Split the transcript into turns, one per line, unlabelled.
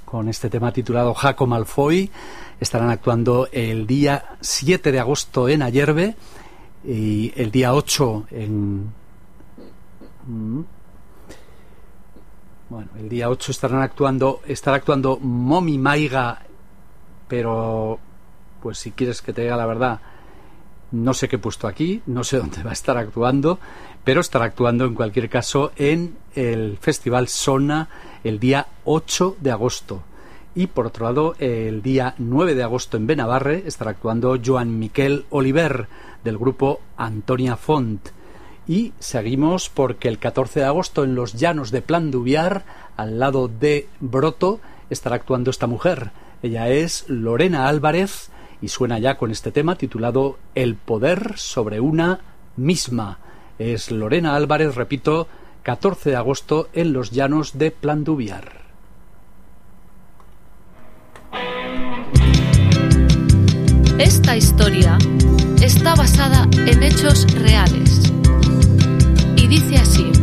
con este tema titulado Jaco Malfoy. Estarán actuando el día 7 de agosto en Ayerbe y el día 8 en... Bueno, el día 8 estará actuando Momi Maiga, pero pues si quieres que te diga la verdad, no sé qué he puesto aquí, no sé dónde va a estar actuando, pero estará actuando en cualquier caso en el Festival Sona el día 8 de agosto. Y por otro lado, el día 9 de agosto en Benabarre estará actuando Joan Miquel Oliver del grupo Antonia Font. Y seguimos porque el 14 de agosto en los llanos de Plan d'Ubiar, al lado de Broto, estará actuando esta mujer. Ella es Lorena Álvarez y suena ya con este tema titulado El poder sobre una misma. Es Lorena Álvarez, repito, 14 de agosto en los llanos de Plan d'Ubiar.
Esta historia está basada en hechos reales y dice así.